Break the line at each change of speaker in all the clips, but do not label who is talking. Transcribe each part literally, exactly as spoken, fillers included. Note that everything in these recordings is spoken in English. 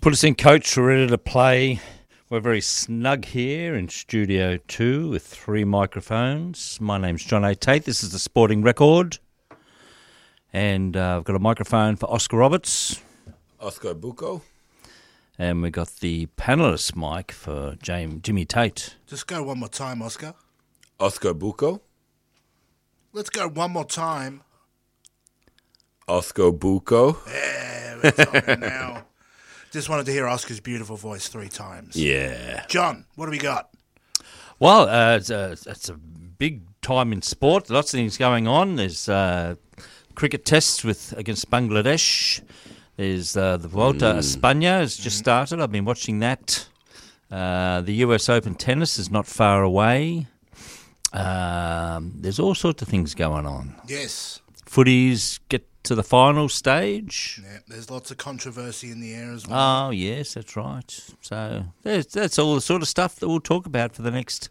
Put us in, coach. We're ready to play. We're very snug here in Studio two with three microphones. My name's John A. Tate. This is the Sporting Record. And uh, I've got a microphone for Oscar Roberts.
Oscar Bucco.
And we've got the panellist mic for James, Jimmy Tate.
Just go one more time, Oscar.
Oscar Bucco.
Let's go one more time.
Oscar Bucco.
Yeah, we're talking now. Just wanted to hear Oscar's beautiful voice three times.
Yeah.
John, what do we got?
Well, uh, it's, a, it's a big time in sport. Lots of things going on. There's uh, cricket tests with against Bangladesh. There's uh, the Vuelta a España has just started. I've been watching that. Uh, the U S Open tennis is not far away. Um, there's all sorts of things going on.
Yes.
Footies get to the final stage.
Yeah, there's lots of controversy in the air as well.
Oh, yes, that's right. So there's, that's all the sort of stuff that we'll talk about for the next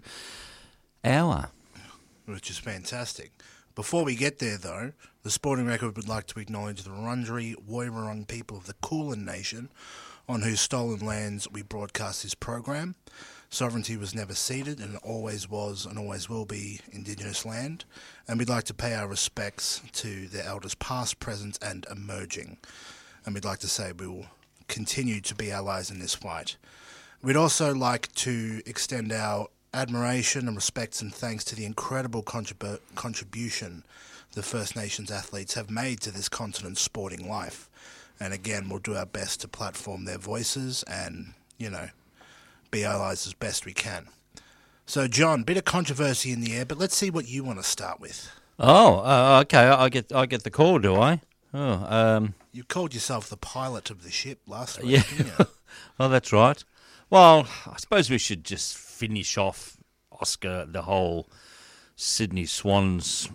hour.
Which is fantastic. Before we get there, though, the Sporting Record would like to acknowledge the Wurundjeri Woiwurrung people of the Kulin Nation, on whose stolen lands we broadcast this program. Sovereignty was never ceded and always was and always will be Indigenous land. And we'd like to pay our respects to their elders past, present and emerging. And we'd like to say we will continue to be allies in this fight. We'd also like to extend our admiration and respects and thanks to the incredible contrib- contribution the First Nations athletes have made to this continent's sporting life. And again, we'll do our best to platform their voices and, you know, be allies as best we can. So, John, bit of controversy in the air, but let's see what you want to start with.
Oh, uh, okay. I get I get the call, do I? Oh, um,
You called yourself the pilot of the ship last week,
yeah.
didn't you?
Well, that's right. Well, I suppose we should just finish off, Oscar, the whole Sydney Swans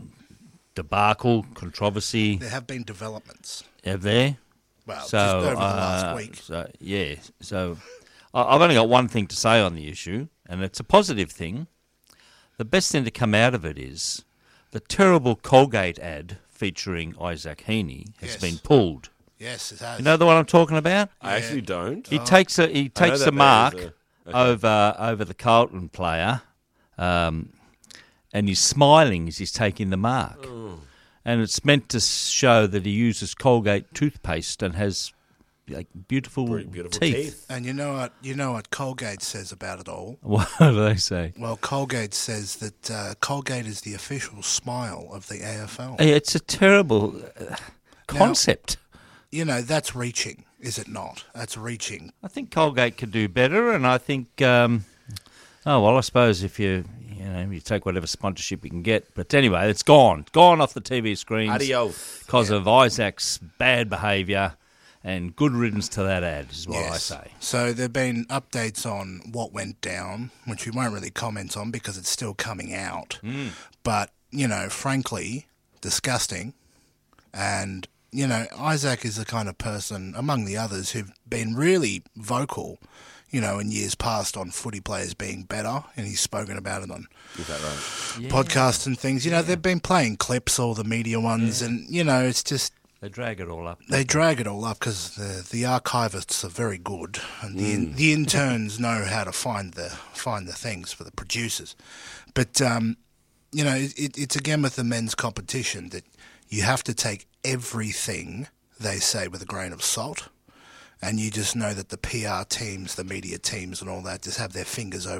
debacle, controversy.
There have been developments.
Have there?
Well,
So,
just over the
uh,
last week.
So, yeah. So I- I've only got one thing to say on the issue, and it's a positive thing. The best thing to come out of it is the terrible Colgate ad featuring Isaac Heaney has
Yes.
been pulled.
Yes, it has.
You know the one I'm talking about?
I actually don't.
He takes a he takes
that
the
man
mark
is a- okay.
over over the Carlton player, um, and he's smiling as he's taking the mark. And it's meant to show that he uses Colgate toothpaste and has like beautiful,
Pretty beautiful
teeth.
teeth.
And you know what? You know what Colgate says about it all.
What do they say?
Well, Colgate says that uh, Colgate is the official smile of the A F L.
Hey, It's a terrible uh, concept.
You know, that's reaching, is it not? That's reaching.
I think Colgate could do better, and I think, um, oh well, I suppose if you you know you take whatever sponsorship you can get, but anyway, it's gone, gone off the T V screens
Adios.
because of Isaac's bad behaviour, and good riddance to that ad is what I say.
So there have been updates on what went down, which we won't really comment on because it's still coming out.
Mm.
But, you know, frankly, disgusting. And, you know, Isaac is the kind of person, among the others, who've been really vocal, you know, in years past on footy players being better, and he's spoken about it on
Is that right?
podcasts and things. You know, they've been playing clips, all the media ones, and, you know, it's just...
They drag it all up.
They drag it all up because the the archivists are very good, and the in, the interns know how to find the find the things for the producers. But um, you know, it, it's again with the men's competition that you have to take everything they say with a grain of salt, and you just know that the P R teams, the media teams, and all that just have their fingers over